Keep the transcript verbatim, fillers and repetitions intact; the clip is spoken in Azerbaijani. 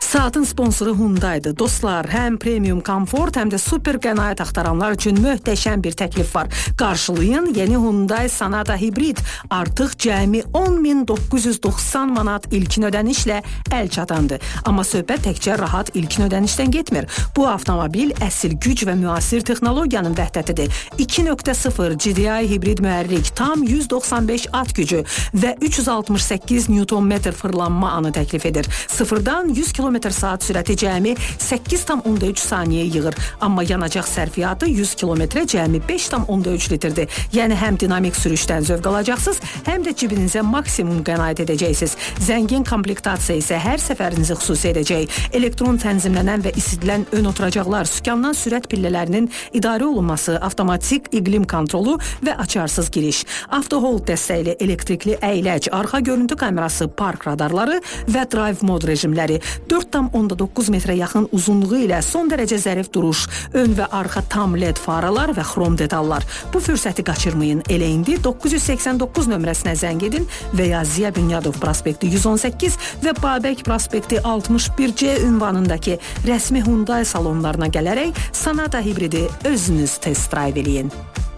Saatın sponsoru Hyundai'dir. Dostlar, həm premium komfort, həm də super qənaət axtaranlar üçün möhtəşəm bir təklif var. Qarşılayın, yeni Hyundai Sonata Hybrid artıq cəmi on min doqquz yüz doxsan manat ilkin ödənişlə əl çatandı. Amma söhbət təkcə rahat ilkin ödənişdən getmir. Bu avtomobil əsl güc və müasir texnologiyanın vəhdətidir. iki nöqtə sıfır G D I hibrid mühərrik, tam yüz doxsan beş at gücü və üç yüz altmış səkkiz newton metr fırlanma anı təklif edir. Sıfırdan yüz kilometr saat sürəti cəmi səkkiz tam onda üç saniyə yığır. Amma yanacaq sərfiyyatı yüz kilometrə cəmi beş tam onda üç litrdir. Yəni həm dinamik sürüşdən zövq alacaqsınız, həm də cibinizə maksimum qənaət edəcəksiniz. Zəngin komplektasiya isə hər səfərinizi xüsusi edəcək. Elektron tənzimlənən və isidilən ön oturacaqlar, sükandan sürət pillələrinin idarə olunması, avtomatik iqlim kontrolu və açarsız giriş. Avtohold dəstəkli elektrikli əyləc, arxa görüntü kamerası, park radarları və drive mod rejimləri, dörd tam onda doqquz metrə yaxın uzunluğu ilə son dərəcə zərif duruş, ön və arxa tam led faralar və xrom detallar. Bu fürsəti qaçırmayın. Elə indi doqquz yüz səksən doqquz nömrəsinə zəng edin və ya Ziya Bünyadov prospekti yüz on səkkiz və Babək prospekti altmış bir C ünvanındakı rəsmi Hyundai salonlarına gələrək Sonata hibridi özünüz test drive eləyin.